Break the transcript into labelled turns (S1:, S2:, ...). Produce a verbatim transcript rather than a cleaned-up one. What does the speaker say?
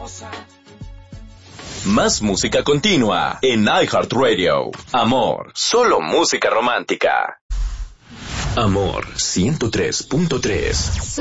S1: Más música continua en iHeartRadio. Amor, solo música romántica. Amor ciento tres punto tres.